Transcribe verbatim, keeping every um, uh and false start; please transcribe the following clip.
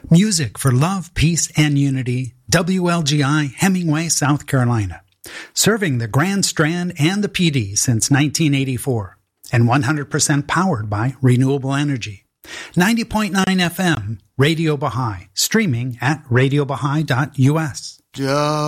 Music for love, peace, and unity. W L G I, Hemingway, South Carolina. Serving the Grand Strand and the P D since nineteen eighty-four. And one hundred percent powered by renewable energy. ninety point nine F M, Radio Baha'i. Streaming at radio baha'i dot U S. Yeah.